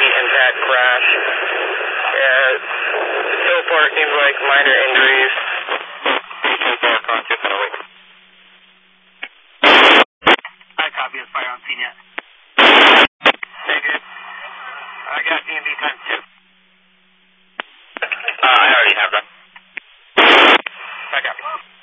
heavy impact crash. So far it seems like minor injuries. I copy the fire on scene yet. Negative. I got DMV times 2. I already have that. I copy.